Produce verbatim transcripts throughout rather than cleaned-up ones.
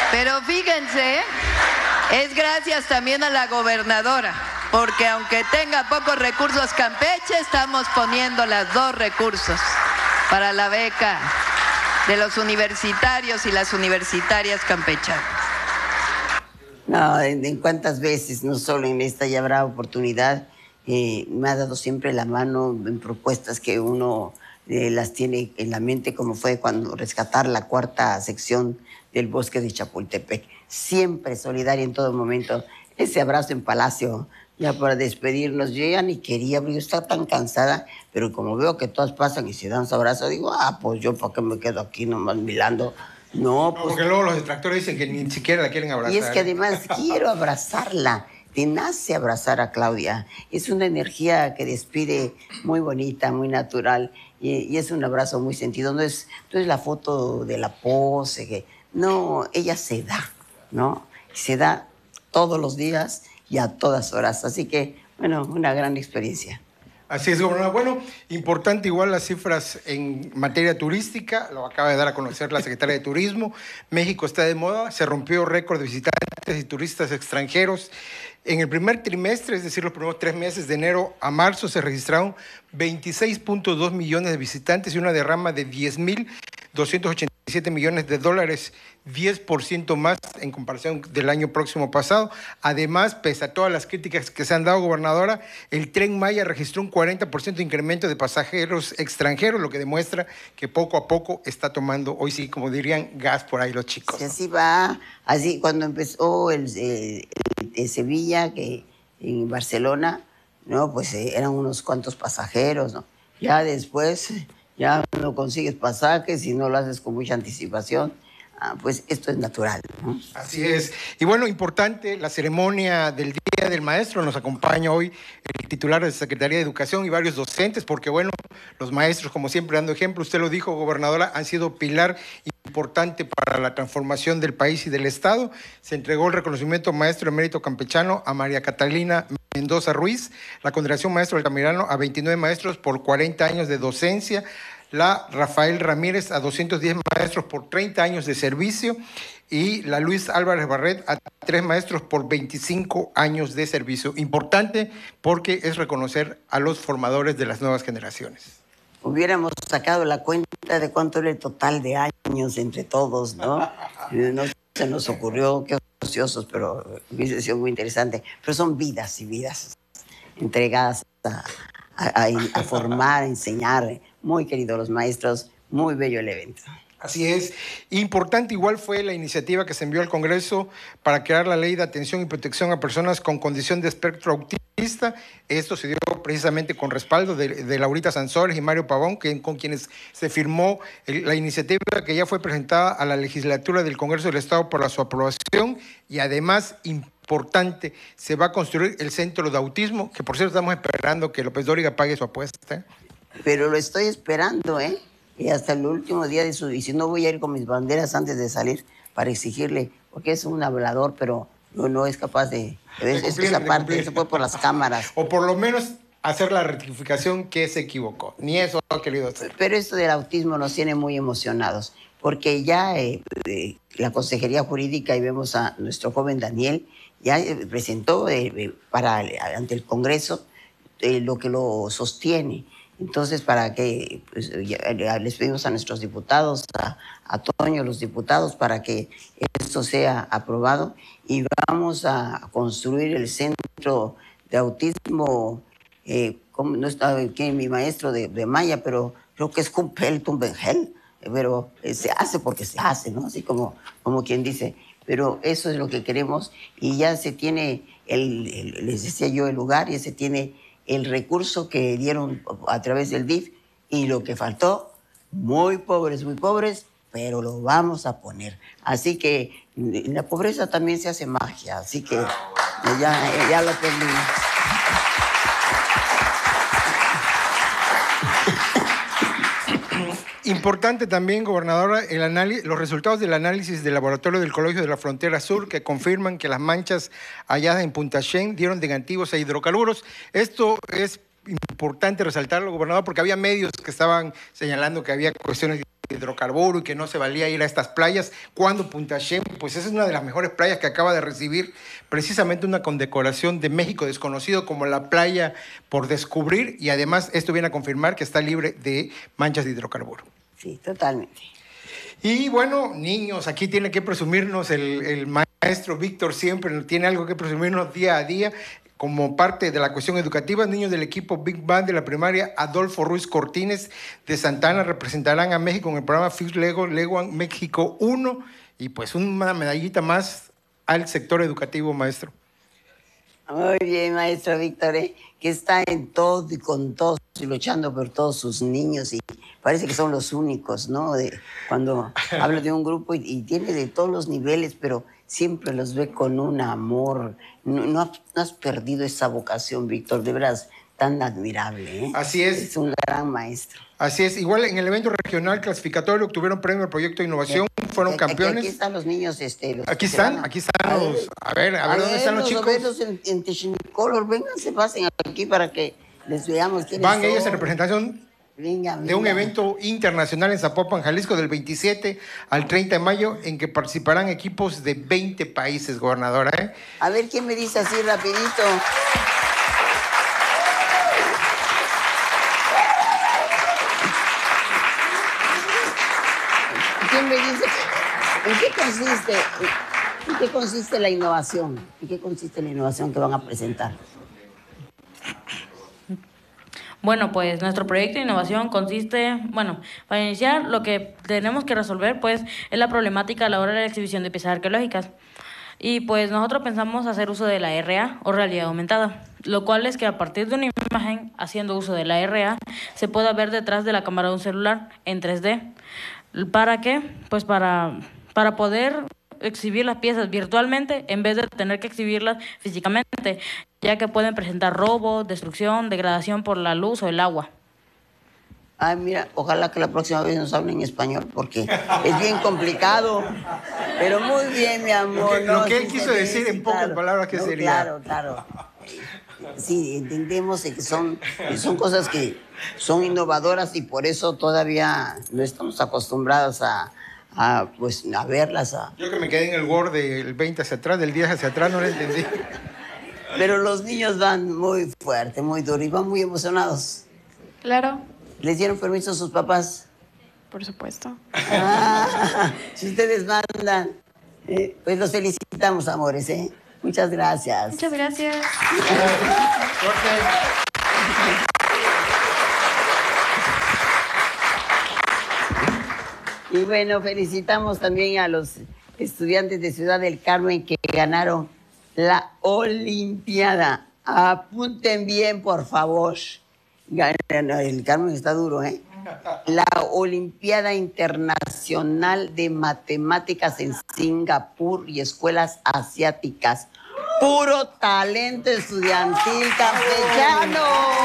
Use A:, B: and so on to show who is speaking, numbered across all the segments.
A: Pero fíjense, es gracias también a la gobernadora, porque aunque tenga pocos recursos Campeche, estamos poniendo las dos recursos para la beca de los universitarios y las universitarias campechanas.
B: No, en, en cuántas veces, no solo en esta, ya habrá oportunidad, eh, me ha dado siempre la mano en propuestas que uno eh, las tiene en la mente, como fue cuando rescatar la cuarta sección del bosque de Chapultepec. Siempre solidaria en todo momento. Ese abrazo en Palacio, ya para despedirnos, yo ya ni quería, porque yo estaba tan cansada, pero como veo que todas pasan y se dan su abrazo, digo, ah, pues yo para qué me quedo aquí nomás mirando. No, pues...
C: No, porque luego los detractores dicen que ni siquiera la quieren abrazar.
B: Y es que además quiero abrazarla. Te nace abrazar a Claudia. Es una energía que despide muy bonita, muy natural. Y, y es un abrazo muy sentido. No es, no es la foto de la pose. Que, no, ella se da, ¿no? Se da todos los días y a todas horas. Así que, bueno, una gran experiencia.
C: Así es, gobernador. Bueno, importante igual las cifras en materia turística, lo acaba de dar a conocer la secretaria de Turismo. México está de moda, se rompió récord de visitantes y turistas extranjeros. En el primer trimestre, es decir, los primeros tres meses de enero a marzo, se registraron veintiséis punto dos millones de visitantes y una derrama de diez mil doscientos ochenta y siete millones de dólares, diez por ciento más en comparación del año próximo pasado. Además, pese a todas las críticas que se han dado, gobernadora, el Tren Maya registró un cuarenta por ciento de incremento de pasajeros extranjeros, lo que demuestra que poco a poco está tomando, hoy sí, como dirían, gas por ahí los chicos.
B: Sí, así va, así cuando empezó el, el, el, el Sevilla, que en Barcelona, no, pues eh, eran unos cuantos pasajeros, ¿no? Ya después, ya no consigues pasajes y no lo haces con mucha anticipación. Ah, pues esto es natural, ¿no?
C: Así es. Y bueno, importante, la ceremonia del Día del Maestro. Nos acompaña hoy el titular de Secretaría de Educación y varios docentes, porque bueno, los maestros, como siempre, dando ejemplo, usted lo dijo, gobernadora, han sido pilar importante para la transformación del país y del Estado. Se entregó el reconocimiento Maestro Emérito Campechano a María Catalina Mendoza Ruiz, la Condecoración Maestro Altamirano a veintinueve maestros por cuarenta años de docencia, la Rafael Ramírez a doscientos diez maestros por treinta años de servicio y la Luis Álvarez Barret a tres maestros por veinticinco años de servicio. Importante porque es reconocer a los formadores de las nuevas generaciones.
B: Hubiéramos sacado la cuenta de cuánto era el total de años entre todos, ¿no? No se nos ocurrió, qué ociosos, pero hubiese sido muy interesante. Pero son vidas y vidas entregadas a, a, a, a formar, a enseñar. Muy queridos los maestros, muy bello el evento.
C: Así es. Importante igual fue la iniciativa que se envió al Congreso para crear la Ley de Atención y Protección a Personas con Condición de Espectro Autista. Esto se dio precisamente con respaldo de, de Laurita Sansores y Mario Pavón, que, con quienes se firmó el, la iniciativa que ya fue presentada a la legislatura del Congreso del Estado para su aprobación y además importante, se va a construir el Centro de Autismo, que por cierto estamos esperando que López Dóriga pague su apuesta.
B: Pero lo estoy esperando, ¿eh? Y hasta el último día de su... Y si no, voy a ir con mis banderas antes de salir para exigirle, porque es un hablador, pero no, no es capaz de... de es, cumplir, esa parte se fue por las cámaras.
C: O por lo menos hacer la rectificación que se equivocó. Ni eso ha querido hacer.
B: Pero esto del autismo nos tiene muy emocionados, porque ya eh, eh, la Consejería Jurídica, y vemos a nuestro joven Daniel, ya eh, presentó eh, para, ante el Congreso eh, lo que lo sostiene. Entonces, para que pues, les pedimos a nuestros diputados, a, a Toño, los diputados, para que esto sea aprobado y vamos a construir el centro de autismo, eh, como no está aquí mi maestro de, de Maya, pero creo que es Cumpel Tumbengel, pero eh, se hace porque se hace, ¿no? Así como, como quien dice, pero eso es lo que queremos y ya se tiene, el, el, les decía yo, el lugar, ya se tiene el recurso que dieron a través del D I F y lo que faltó, muy pobres, muy pobres, pero lo vamos a poner. Así que en la pobreza también se hace magia, así que ya, ya lo aprendimos.
C: Importante también, gobernadora, el análisis, los resultados del análisis del laboratorio del Colegio de la Frontera Sur que confirman que las manchas halladas en Punta Shen dieron negativos a hidrocarburos. Esto es importante resaltarlo, gobernador, porque había medios que estaban señalando que había cuestiones hidrocarburo y que no se valía ir a estas playas, cuando Punta Shem, pues esa es una de las mejores playas que acaba de recibir precisamente una condecoración de México desconocido como la playa por descubrir, y además esto viene a confirmar que está libre de manchas de hidrocarburo.
B: Sí, totalmente.
C: Y bueno, niños, aquí tiene que presumirnos el, el maestro Víctor, siempre tiene algo que presumirnos día a día. Como parte de la cuestión educativa, niños del equipo Big Band de la primaria Adolfo Ruiz Cortines de Santana representarán a México en el programa Fix Lego Leguan México uno, y pues una medallita más al sector educativo, maestro.
B: Muy bien, maestro Víctor, ¿eh? Que está en todo y con todos y luchando por todos sus niños, y parece que son los únicos, ¿no? De, cuando habla de un grupo y, y tiene de todos los niveles, pero siempre los ve con un amor. No, no, has, no has perdido esa vocación, Víctor, de veras, tan admirable, ¿eh?
C: Así es.
B: Es un gran maestro.
C: Así es. Igual en el evento regional clasificatorio obtuvieron premio al proyecto de innovación, fueron
B: Aquí,
C: campeones.
B: Aquí están los niños. Este, los
C: aquí están, a... aquí están los... A ver, a ver, a ver ¿dónde están los chicos?
B: A ver, los en, en Technicolor, vengan, se pasen aquí para que les veamos quiénes
C: Van
B: son.
C: ellos en representación
B: venga, venga.
C: de un evento internacional en Zapopan, Jalisco, del veintisiete al treinta de mayo, en que participarán equipos de veinte países, gobernadora, ¿eh?
B: A ver, ¿quién me dice así rapidito? ¿Quién me dice en qué consiste, en qué consiste la innovación? ¿En qué consiste la innovación que van a presentar?
D: Bueno, pues nuestro proyecto de innovación consiste, bueno, para iniciar lo que tenemos que resolver pues es la problemática a la hora de la exhibición de piezas arqueológicas. Y pues nosotros pensamos hacer uso de la R A o realidad aumentada, lo cual es que a partir de una imagen, haciendo uso de la R A, se pueda ver detrás de la cámara de un celular en tres D. ¿Para qué? Pues para, para poder exhibir las piezas virtualmente en vez de tener que exhibirlas físicamente, ya que pueden presentar robo, destrucción, degradación por la luz o el agua.
B: Ay, mira, ojalá que la próxima vez nos hablen en español, porque es bien complicado. Pero muy bien, mi amor.
C: Lo que,
B: no,
C: lo que
B: sí
C: él quiso decir
B: sí,
C: en pocas
B: claro.
C: palabras, ¿qué
B: no,
C: sería?
B: Claro, claro. Sí, entendemos que son, que son cosas que son innovadoras y por eso todavía no estamos acostumbrados a, a, pues, a verlas. A...
C: Yo que me quedé en el Word del veinte hacia atrás, del diez hacia atrás, no lo entendí.
B: Pero los niños van muy fuerte, muy duro y van muy emocionados.
E: Claro.
B: ¿Les dieron permiso a sus papás?
E: Por supuesto.
B: Ah, si ustedes mandan, eh, pues los felicitamos, amores, ¿eh? Muchas gracias.
E: Muchas gracias.
B: Y bueno, felicitamos también a los estudiantes de Ciudad del Carmen que ganaron la Olimpiada. Apunten bien, por favor. El Carmen está duro, ¿eh? La Olimpiada Internacional de Matemáticas en Singapur y escuelas asiáticas. Puro talento estudiantil campechano.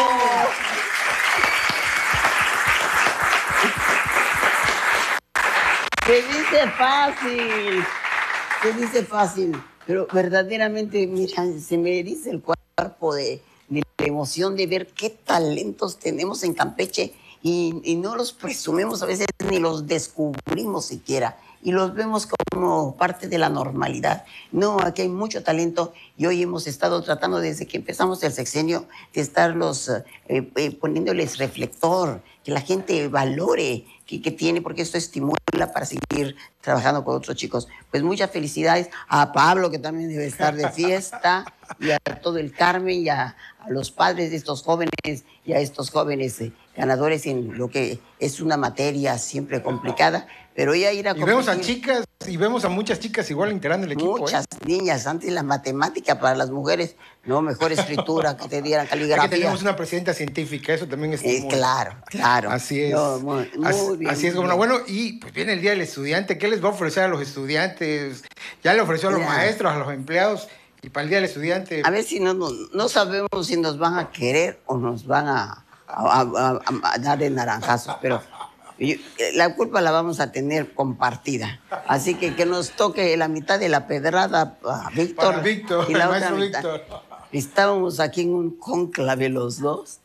B: Se dice fácil, se dice fácil, pero verdaderamente, mira, se me eriza el cuerpo de, de la emoción de ver qué talentos tenemos en Campeche y, y no los presumimos a veces ni los descubrimos siquiera y los vemos como parte de la normalidad. No, aquí hay mucho talento y hoy hemos estado tratando desde que empezamos el sexenio de estarlos eh, eh, poniéndoles reflector, que la gente valore que, que tiene, porque esto estimula para seguir trabajando con otros chicos. Pues muchas felicidades a Pablo, que también debe estar de fiesta, y a todo el Carmen, y a, a los padres de estos jóvenes, y a estos jóvenes eh, ganadores en lo que es una materia siempre complicada, pero ya ir a
C: competir. Y vemos a chicas, y vemos a muchas chicas igual integrando el equipo.
B: Muchas
C: ¿eh?
B: niñas, antes la matemática para las mujeres, no, mejor escritura, que te dieran caligrafía.
C: Aquí tenemos una presidenta científica, eso también es
B: eh,
C: muy...
B: Claro, claro.
C: Así es.
B: No, muy, muy
C: así,
B: bien.
C: Así es, como bueno, y pues viene el Día del Estudiante, ¿qué les va a ofrecer a los estudiantes? Ya le ofreció a los
B: Mira.
C: maestros, a los empleados, y para el Día del Estudiante...
B: A ver si no, no, no sabemos si nos van a querer o nos van a, a, a, a dar de naranjazos, pero yo, la culpa la vamos a tener compartida. Así que que nos toque la mitad de la pedrada a Víctor.
C: Para Víctor,
B: y la
C: el
B: otra
C: maestro
B: mitad.
C: Víctor.
B: Estábamos aquí en un cónclave los dos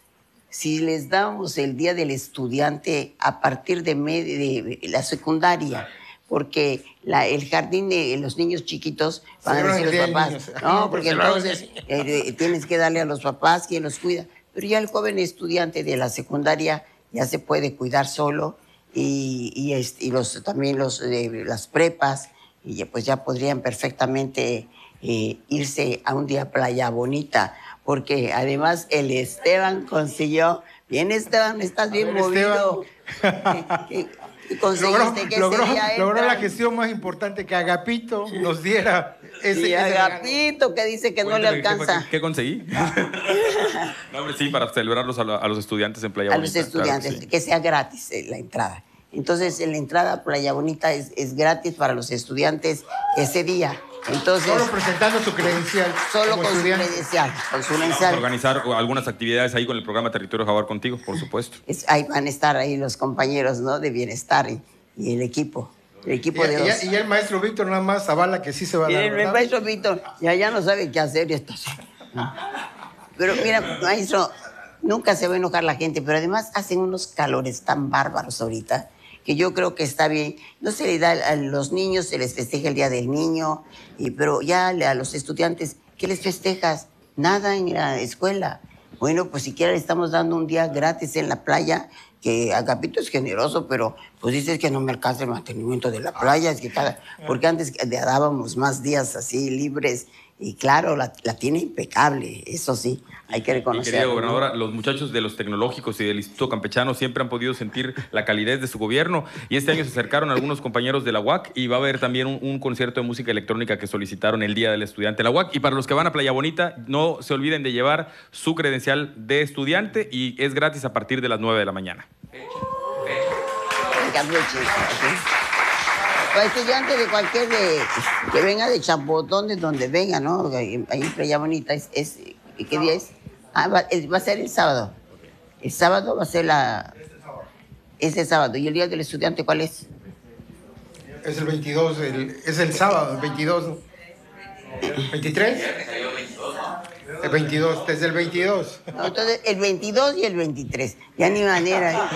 B: si les damos el Día del Estudiante a partir de, medio, de la secundaria, porque la, el jardín de los niños chiquitos van a decir los papás, no, porque entonces eh, tienes que darle a los papás quien los cuida. Pero ya el joven estudiante de la secundaria ya se puede cuidar solo y, y, este, y los, también los de las prepas, y ya, pues ya podrían perfectamente eh, irse a un día a Playa Bonita, porque además el Esteban consiguió, bien Esteban, estás bien ver, movido. ¿Qué, qué
C: logró
B: que
C: logró, logró la gestión más importante, que Agapito nos diera ese...
B: Y Agapito, que dice que Cuéntame, no le alcanza.
F: ¿Qué, qué conseguí? No, hombre, sí, para celebrarlos a, la, a los estudiantes en Playa
B: a
F: Bonita.
B: A los estudiantes, claro que, sí. que sea gratis eh, la entrada. Entonces, la entrada a Playa Bonita es, es gratis para los estudiantes ese día. Entonces,
C: solo presentando su credencial.
B: Solo con estudiante. su credencial. Con su credencial.
F: Vamos a organizar algunas actividades ahí con el programa Territorio Jaguar contigo, por supuesto.
B: Es, ahí van a estar ahí los compañeros, ¿no? De bienestar y, y el equipo. El equipo
C: y,
B: de
C: y,
B: dos.
C: y el maestro Víctor nada más avala que sí se va a
B: y
C: dar.
B: El, el maestro Víctor ya, ya no sabe qué hacer. Esto. Pero mira, maestro, nunca se va a enojar la gente, pero además hacen unos calores tan bárbaros ahorita que yo creo que está bien. No se le da a los niños, se les festeja el Día del Niño, y, pero ya a los estudiantes, ¿qué les festejas? Nada en la escuela. Bueno, pues siquiera le estamos dando un día gratis en la playa, que Agapito es generoso, pero pues dices que no me alcanza el mantenimiento de la playa, es que cada, porque antes dábamos más días así libres, y claro, la, la tiene impecable, eso sí, hay que reconocerlo.
F: Querida gobernadora, los muchachos de los tecnológicos y del Instituto Campechano siempre han podido sentir la calidez de su gobierno, y este año se acercaron algunos compañeros de la U A C, y va a haber también un, un concierto de música electrónica que solicitaron el Día del Estudiante de la U A C. Y para los que van a Playa Bonita, no se olviden de llevar su credencial de estudiante, y es gratis a partir de las nueve de la mañana.
B: Para estudiantes de cualquier, de, que venga de Chapotón, de donde venga, ¿no? Ahí en Playa Bonita, es, es, ¿qué día es? Ah, va, es, va a ser el sábado. El sábado va a ser la... Ese sábado. ¿Y el Día del Estudiante cuál es?
C: Es el veintidós, el, es el sábado, el veintidós. ¿veintitrés? El veintidós, desde el veintidós.
B: No, entonces, el veintidós y el veintitrés. Ya ni manera. ¿eh?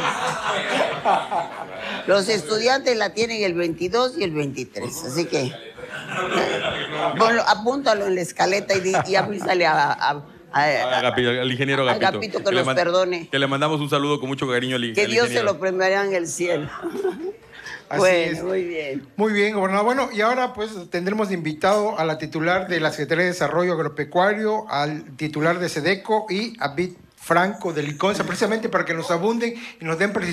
B: Los estudiantes la tienen el veintidós y el veintitrés. Así que, bueno, apúntalo en la escaleta y, di, y avísale a... a, a
F: A, a, Agapito, al ingeniero Agapito.
B: Agapito que, que nos
F: man,
B: perdone.
F: Que le mandamos un saludo con mucho cariño al,
B: que
F: al
B: Dios
F: ingeniero.
B: se lo premiará en el cielo.
C: Así
B: bueno,
C: es.
B: muy bien.
C: Muy bien, gobernador. Bueno, y ahora pues tendremos invitado a la titular de la Secretaría de Desarrollo Agropecuario, al titular de SEDECO y a Bit Franco de Liconza, precisamente para que nos abunden y nos den precisiones